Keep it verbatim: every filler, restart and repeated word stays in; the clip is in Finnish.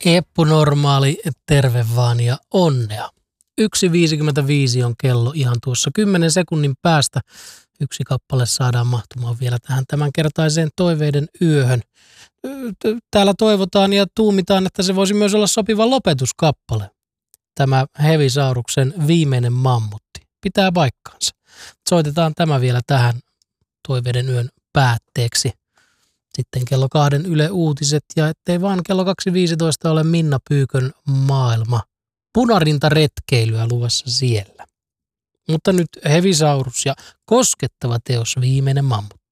Eppu Normaali, terve vaan ja onnea. yksi viisikymmentäviisi on kello ihan tuossa kymmenen sekunnin päästä. Yksi kappale saadaan mahtumaan vielä tähän tämänkertaiseen toiveiden yöhön. Täällä toivotaan ja tuumitaan, että se voisi myös olla sopiva lopetuskappale. Tämä Hevisauruksen viimeinen mammutti. Pitää paikkaansa. Soitetaan tämä vielä tähän toiveiden yön päätteeksi. Sitten kello kahden Yle Uutiset ja ettei vaan kello kaksi viisitoista ole Minna Pyykön maailma. Punarinta retkeilyä luvassa siellä. Mutta nyt Hevisaurus ja koskettava teos Viimeinen mammutti.